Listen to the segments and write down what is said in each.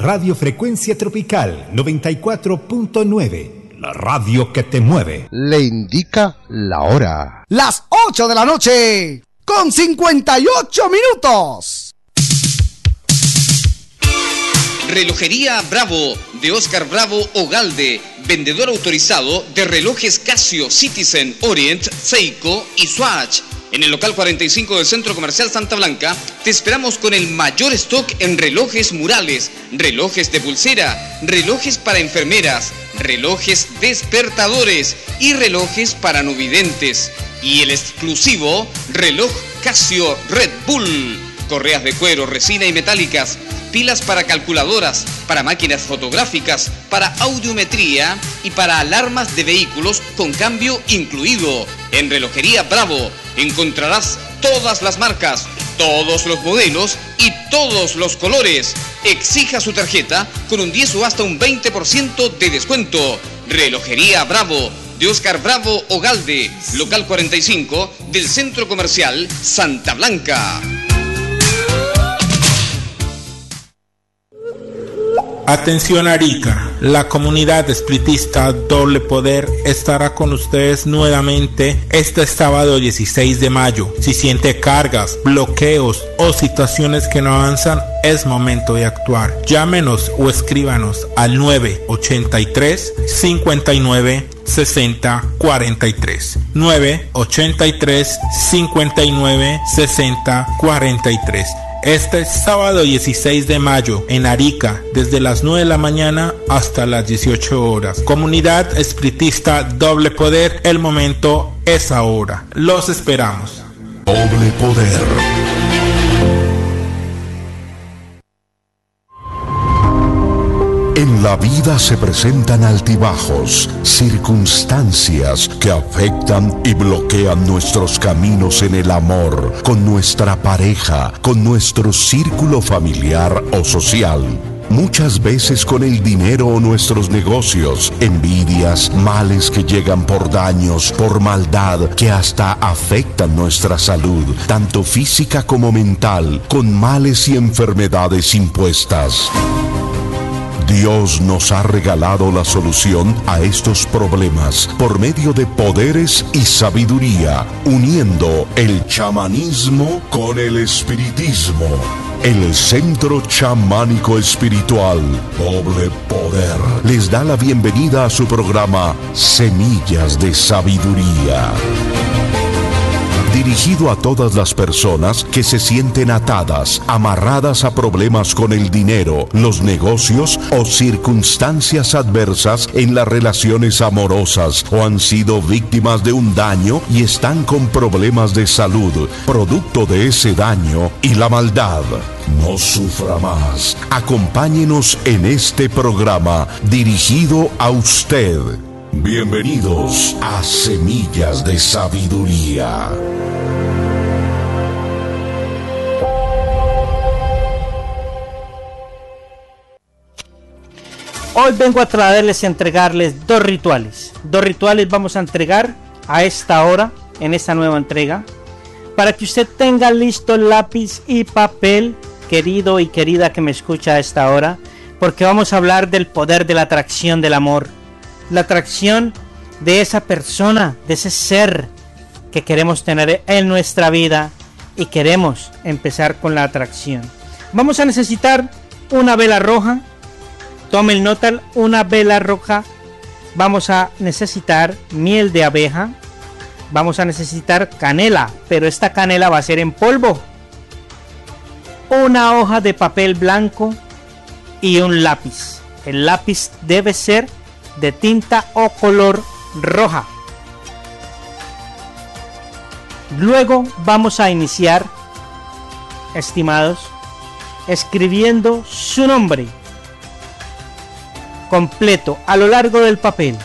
Radio Frecuencia Tropical 94.9, la radio que te mueve. Le indica la hora. Las 8 de la noche, con 58 minutos. Relojería Bravo, de Oscar Bravo Ogalde, vendedor autorizado de relojes Casio, Citizen, Orient, Seiko y Swatch. En el local 45 del Centro Comercial Santa Blanca, te esperamos con el mayor stock en relojes murales, relojes de pulsera, relojes para enfermeras, relojes despertadores y relojes para no videntes. Y el exclusivo reloj Casio Red Bull. Correas de cuero, resina y metálicas, pilas para calculadoras, para máquinas fotográficas, para audiometría y para alarmas de vehículos con cambio incluido. En Relojería Bravo encontrarás todas las marcas, todos los modelos y todos los colores. Exija su tarjeta con un 10 o hasta un 20% de descuento. Relojería Bravo, de Oscar Bravo Ogalde, local 45 del Centro Comercial Santa Blanca. Atención Arica, la comunidad espiritista Doble Poder estará con ustedes nuevamente este sábado 16 de mayo. Si siente cargas, bloqueos o situaciones que no avanzan, es momento de actuar. Llámenos o escríbanos al 983 59 60 43 983 59 60 43. Este sábado 16 de mayo en Arica, desde las 9 de la mañana hasta las 18 horas. Comunidad espiritista Doble Poder, el momento es ahora. Los esperamos. Doble Poder. En la vida se presentan altibajos, circunstancias que afectan y bloquean nuestros caminos en el amor, con nuestra pareja, con nuestro círculo familiar o social. Muchas veces con el dinero o nuestros negocios, envidias, males que llegan por daños, por maldad, que hasta afectan nuestra salud, tanto física como mental, con males y enfermedades impuestas. Dios nos ha regalado la solución a estos problemas por medio de poderes y sabiduría, uniendo el chamanismo con el espiritismo. El Centro Chamánico Espiritual Doble Poder les da la bienvenida a su programa Semillas de Sabiduría, dirigido a todas las personas que se sienten atadas, amarradas a problemas con el dinero, los negocios o circunstancias adversas en las relaciones amorosas, o han sido víctimas de un daño y están con problemas de salud, producto de ese daño y la maldad. No sufra más. Acompáñenos en este programa dirigido a usted. Bienvenidos a Semillas de Sabiduría. Hoy vengo a traerles y entregarles dos rituales. Dos rituales vamos a entregar a esta hora, en esta nueva entrega, para que usted tenga listo lápiz y papel, querido y querida que me escucha a esta hora, porque vamos a hablar del poder de la atracción del amor. La atracción de esa persona, de ese ser que queremos tener en nuestra vida y queremos empezar con la atracción. Vamos a necesitar una vela roja. Tomen nota, una vela roja. Vamos a necesitar miel de abeja. Vamos a necesitar canela, pero esta canela va a ser en polvo. Una hoja de papel blanco y un lápiz. El lápiz debe ser de tinta o color roja. Luego vamos a iniciar, estimados, escribiendo su nombre completo a lo largo del papel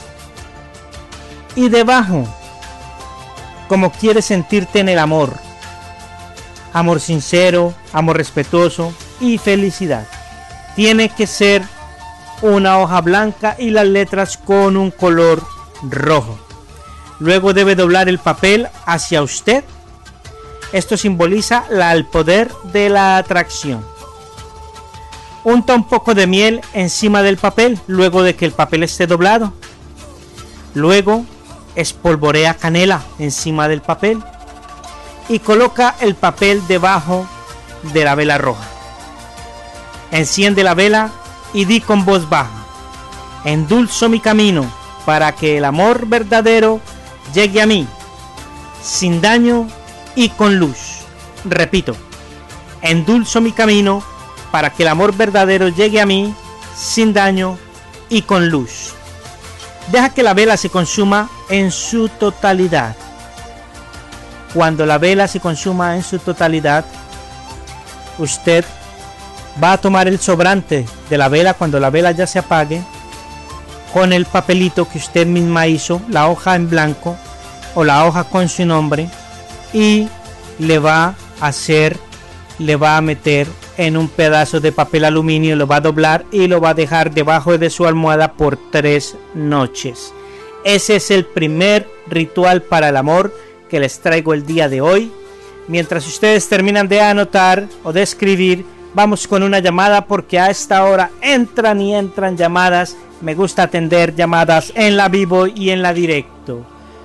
y debajo, como quieres sentirte en el amor. Amor sincero, amor respetuoso y felicidad. Tiene que ser una hoja blanca y las letras con un color rojo. Luego debe doblar el papel hacia usted. Esto simboliza el poder de la atracción. Unta un poco de miel encima del papel luego de que el papel esté doblado. Luego espolvorea canela encima del papel y coloca el papel debajo de la vela roja. Enciende la vela y di con voz baja: endulzo mi camino para que el amor verdadero llegue a mí, sin daño y con luz. Repito: endulzo mi camino para que el amor verdadero llegue a mí, sin daño y con luz. Deja que la vela se consuma en su totalidad. Cuando la vela se consuma en su totalidad, usted va a tomar el sobrante de la vela cuando la vela ya se apague, con el papelito que usted misma hizo, la hoja en blanco o la hoja con su nombre, y le va a meter en un pedazo de papel aluminio, lo va a doblar y lo va a dejar debajo de su almohada por 3 noches. Ese es el primer ritual para el amor que les traigo el día de hoy. Mientras ustedes terminan de anotar o de escribir, vamos con una llamada, porque a esta hora entran llamadas. Me gusta atender llamadas en la vivo y en la directo.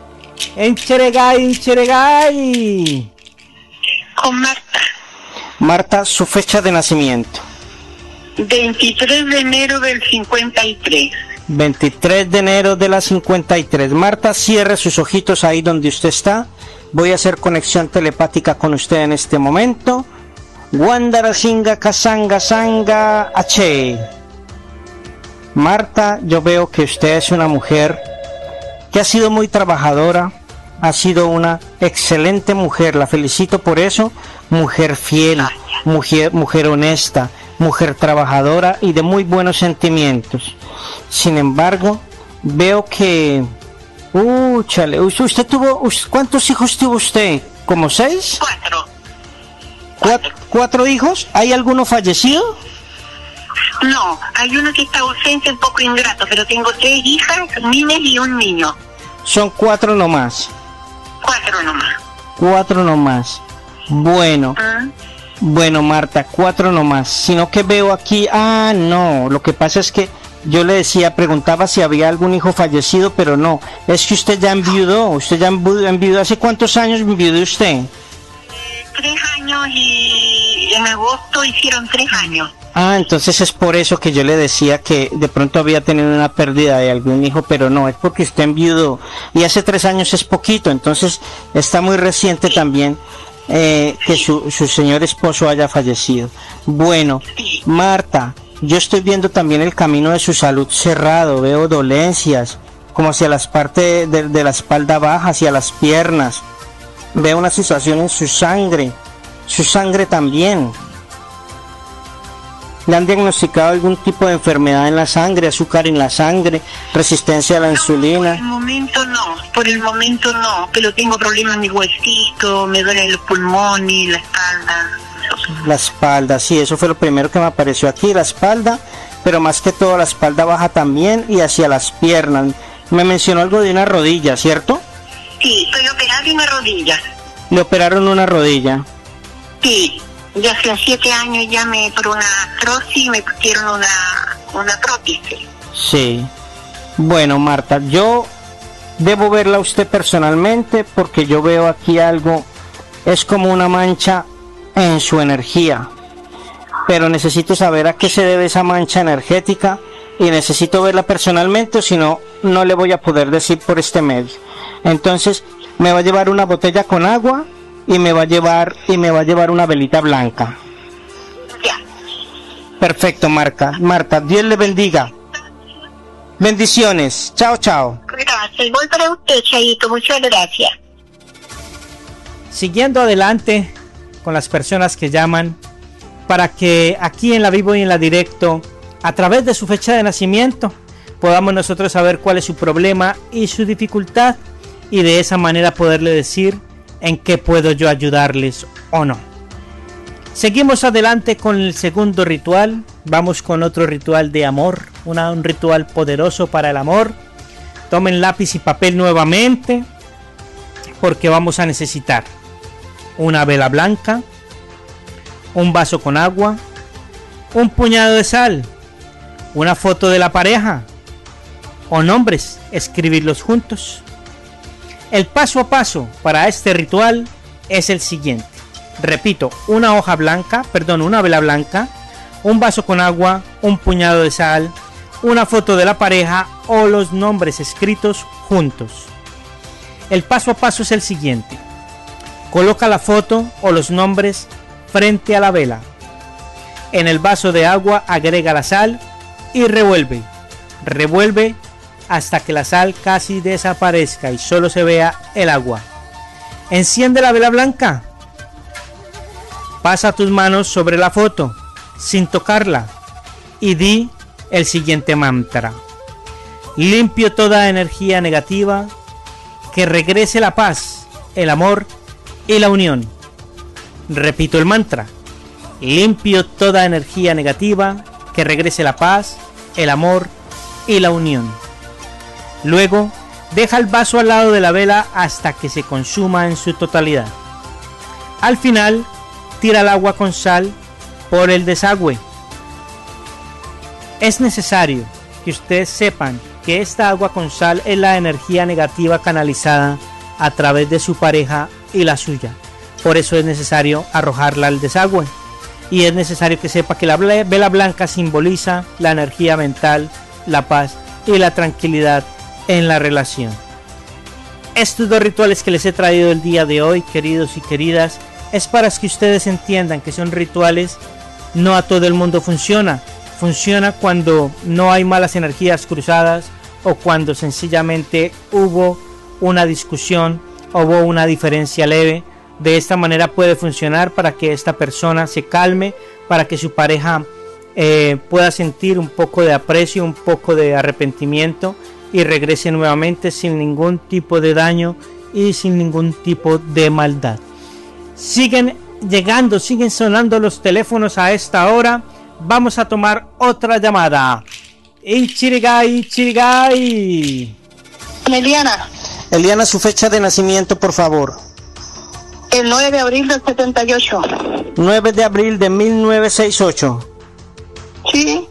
Encheregay. Con Marta. Marta, su fecha de nacimiento. 23 de enero del 53. 23 de enero de la 53. Marta, cierre sus ojitos ahí donde usted está. Voy a hacer conexión telepática con usted en este momento. Wandara Singa Kasanga Sanga H. Marta, yo veo que usted es una mujer que ha sido muy trabajadora, ha sido una excelente mujer, la felicito por eso. Mujer fiel, mujer honesta, mujer trabajadora y de muy buenos sentimientos. Sin embargo, veo que... chale, usted tuvo... ¿Cuántos hijos tuvo usted? ¿Como 6? 4. ¿Cuatro hijos? ¿Hay alguno fallecido? No, hay uno que está ausente, un poco ingrato, pero tengo 3 hijas, niñas y un niño. Son 4 nomás. 4 nomás. 4 nomás. Bueno. Bueno, Marta, 4 nomás. Sino que veo aquí... no. Lo que pasa es que yo le decía, preguntaba si había algún hijo fallecido, pero no. Es que usted ya enviudó. Usted ya enviudó. ¿Hace cuántos años enviudó usted? 3 años, y en agosto hicieron 3 años. Entonces es por eso que yo le decía que de pronto había tenido una pérdida de algún hijo, pero no, es porque usted enviudó. Y hace 3 años es poquito, entonces está muy reciente también que su señor esposo haya fallecido. Bueno, Marta, yo estoy viendo también el camino de su salud cerrado, veo dolencias, como hacia las partes de la espalda baja, hacia las piernas. Veo una situación en su sangre también. ¿Le han diagnosticado algún tipo de enfermedad en la sangre, azúcar en la sangre, resistencia a la insulina? Por el momento no, pero tengo problemas en mi huesito, me duelen los pulmones, la espalda. La espalda, sí, eso fue lo primero que me apareció aquí, la espalda, pero más que todo la espalda baja también y hacia las piernas. Me mencionó algo de una rodilla, ¿cierto? Sí, estoy operada de una rodilla. ¿Le operaron una rodilla? Sí. Ya hace 7 años por una artrosis me pusieron una prótesis. Sí. Bueno, Marta, yo debo verla a usted personalmente porque yo veo aquí algo, es como una mancha en su energía. Pero necesito saber a qué se debe esa mancha energética y necesito verla personalmente, o si no, no le voy a poder decir por este medio. Entonces, me va a llevar una botella con agua y me va a llevar una velita blanca. Ya. Perfecto, Marta, Dios le bendiga. Bendiciones. Chao, chao. Gracias. Voy para usted, Chaito. Muchas gracias. Siguiendo adelante con las personas que llaman, para que aquí en la vivo y en la directo, a través de su fecha de nacimiento, podamos nosotros saber cuál es su problema y su dificultad, y de esa manera poderle decir en qué puedo yo ayudarles o no. Seguimos adelante con el segundo ritual. Vamos con otro ritual de amor, un ritual poderoso para el amor. Tomen lápiz y papel nuevamente, porque vamos a necesitar una vela blanca, un vaso con agua, un puñado de sal, una foto de la pareja o nombres, escribirlos juntos. El paso a paso para este ritual es el siguiente. Repito, una vela blanca, un vaso con agua, un puñado de sal, una foto de la pareja o los nombres escritos juntos. El paso a paso es el siguiente. Coloca la foto o los nombres frente a la vela. En el vaso de agua agrega la sal y revuelve. Revuelve hasta que la sal casi desaparezca y solo se vea el agua. Enciende la vela blanca. Pasa tus manos sobre la foto sin tocarla y di el siguiente mantra. Limpio toda energía negativa, que regrese la paz, el amor y la unión. Repito el mantra. Limpio toda energía negativa, que regrese la paz, el amor y la unión. Luego, deja el vaso al lado de la vela hasta que se consuma en su totalidad. Al final, tira el agua con sal por el desagüe. Es necesario que ustedes sepan que esta agua con sal es la energía negativa canalizada a través de su pareja y la suya. Por eso es necesario arrojarla al desagüe. Y es necesario que sepa que la vela blanca simboliza la energía mental, la paz y la tranquilidad en la relación. Estos dos rituales que les he traído el día de hoy, queridos y queridas, es para que ustedes entiendan que son rituales. No a todo el mundo funciona. Funciona cuando no hay malas energías cruzadas o cuando sencillamente hubo una discusión, hubo una diferencia leve. De esta manera puede funcionar para que esta persona se calme, para que su pareja pueda sentir un poco de aprecio, un poco de arrepentimiento y regrese nuevamente sin ningún tipo de daño y sin ningún tipo de maldad. Siguen llegando, siguen sonando los teléfonos a esta hora. Vamos a tomar otra llamada. Chirigai. Eliana, su fecha de nacimiento, por favor. El 9 de abril del 78. 9 de abril de 1968. Sí.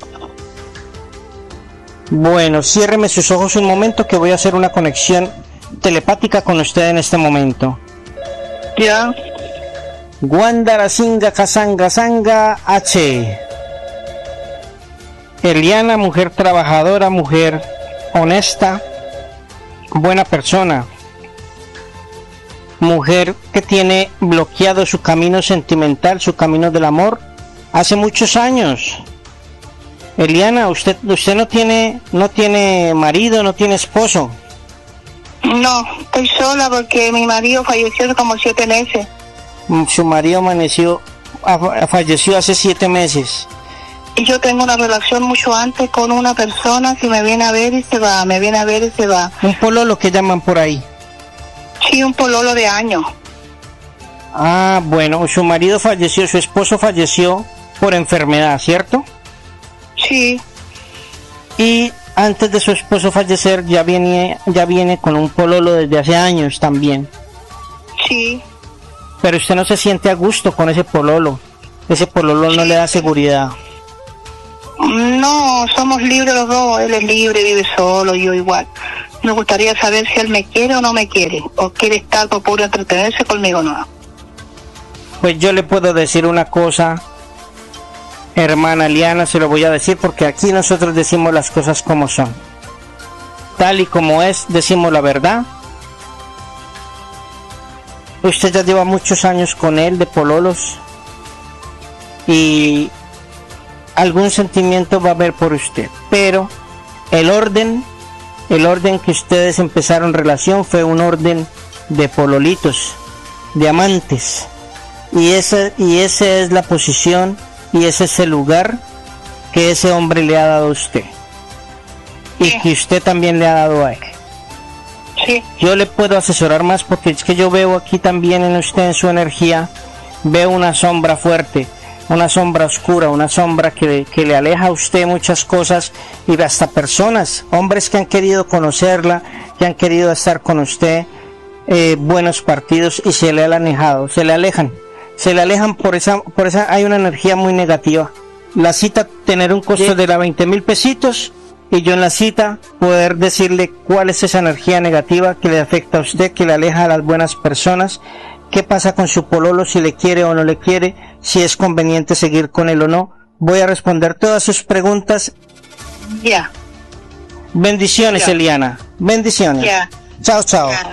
Bueno, ciérreme sus ojos un momento que voy a hacer una conexión telepática con usted en este momento. Ya. Guandara Singa Kasanga Sanga H. Eliana, mujer trabajadora, mujer honesta, buena persona, mujer que tiene bloqueado su camino sentimental, su camino del amor, hace muchos años. Eliana, usted no tiene marido, no tiene esposo. No, estoy sola porque mi marido falleció hace como 7 meses. Su marido falleció hace 7 meses. Y yo tengo una relación mucho antes con una persona que me viene a ver y se va, me viene a ver y se va. Un pololo que llaman por ahí. Sí, un pololo de años. Ah, bueno, su marido falleció, su esposo falleció por enfermedad, ¿cierto? Sí. Y antes de su esposo fallecer ya viene con un pololo desde hace años también. Sí. Pero usted no se siente a gusto con ese pololo. Ese pololo no le da seguridad. No, somos libres los dos. Él es libre, vive solo, yo igual. Me gustaría saber si él me quiere o no me quiere. O quiere estar por puro entretenerse conmigo, no. Pues yo le puedo decir una cosa, hermana Eliana, se lo voy a decir porque aquí nosotros decimos las cosas como son. Tal y como es, decimos la verdad. Usted ya lleva muchos años con él de pololos y algún sentimiento va a haber por usted, pero el orden que ustedes empezaron relación fue un orden de pololitos, de amantes, y esa es la posición y ese es el lugar que ese hombre le ha dado a usted y que usted también le ha dado a él. Sí. Yo le puedo asesorar más porque es que yo veo aquí también en usted, en su energía, veo una sombra fuerte, una sombra oscura, una sombra que le aleja a usted muchas cosas y hasta personas, hombres que han querido conocerla, que han querido estar con usted, buenos partidos y se le han alejado, se le alejan por esa, hay una energía muy negativa la cita tener un costo de 20,000 pesitos, y yo en la cita poder decirle cuál es esa energía negativa que le afecta a usted, que le aleja a las buenas personas, qué pasa con su pololo, si le quiere o no le quiere, si es conveniente seguir con él o no. Voy a responder todas sus preguntas. Ya. Bendiciones, Ya. Eliana. Bendiciones. Ya. Chao, chao. Ya.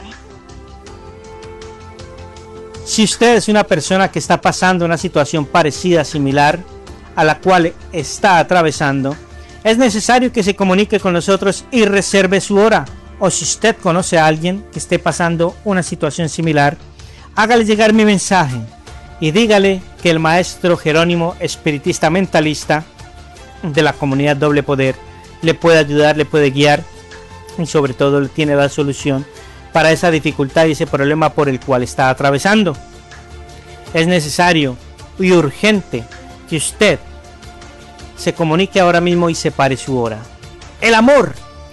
Si usted es una persona que está pasando una situación parecida, similar a la cual está atravesando, es necesario que se comunique con nosotros y reserve su hora. O si usted conoce a alguien que esté pasando una situación similar, hágale llegar mi mensaje y dígale que el maestro Jerónimo, espiritista mentalista de la comunidad Doble Poder, le puede ayudar, le puede guiar y sobre todo le tiene la solución para esa dificultad y ese problema por el cual está atravesando. Es necesario y urgente que usted se comunique ahora mismo y separe su hora. El amor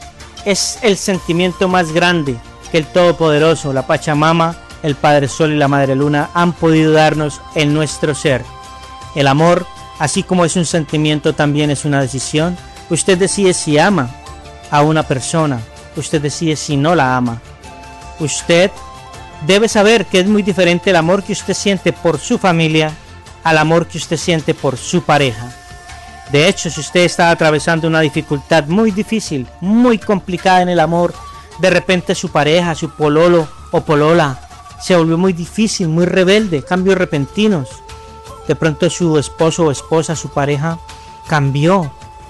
es el sentimiento más grande que el Todopoderoso, la Pachamama, el Padre Sol y la Madre Luna han podido darnos en nuestro ser. El amor, así como es un sentimiento, también es una decisión. Usted decide si ama a una persona, usted decide si no la ama. Usted debe saber que es muy diferente el amor que usted siente por su familia al amor que usted siente por su pareja. De hecho, si usted está atravesando una dificultad muy difícil, muy complicada en el amor, de repente su pareja, su pololo o polola se volvió muy difícil, muy rebelde, cambios repentinos. De pronto su esposo o esposa, su pareja, cambió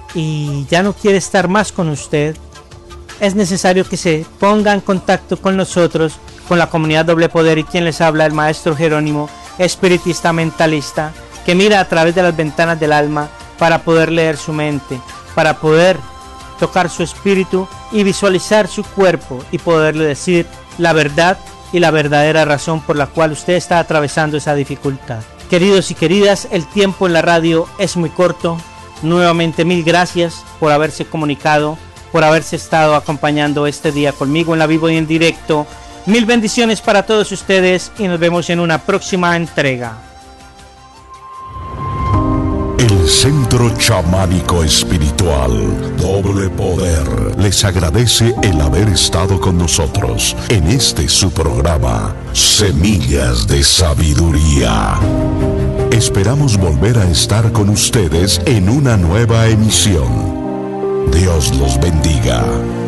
y ya no quiere estar más con usted. Es necesario que se ponga en contacto con nosotros, con la comunidad Doble Poder, y quien les habla, el maestro Jerónimo, espiritista mentalista, que mira a través de las ventanas del alma para poder leer su mente, para poder tocar su espíritu y visualizar su cuerpo y poderle decir la verdad y la verdadera razón por la cual usted está atravesando esa dificultad. Queridos y queridas, el tiempo en la radio es muy corto. Nuevamente mil gracias por haberse comunicado, por haberse estado acompañando este día conmigo en la vivo y en directo. Mil bendiciones para todos ustedes y nos vemos en una próxima entrega. El Centro Chamánico Espiritual Doble Poder les agradece el haber estado con nosotros en este su programa, Semillas de Sabiduría. Esperamos volver a estar con ustedes en una nueva emisión. Dios los bendiga.